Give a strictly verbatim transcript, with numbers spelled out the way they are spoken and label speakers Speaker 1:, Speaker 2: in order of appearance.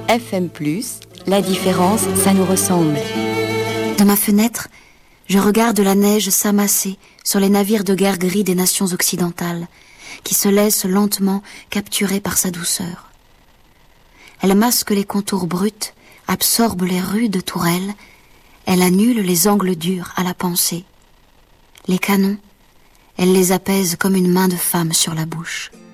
Speaker 1: F M plus, la différence, ça nous ressemble.
Speaker 2: De ma fenêtre, je regarde la neige s'amasser sur les navires de guerre gris des nations occidentales, qui se laissent lentement capturer par sa douceur. Elle masque les contours bruts, absorbe les rudes tourelles, elle annule les angles durs à la pensée. Les canons, elle les apaise comme une main de femme sur la bouche.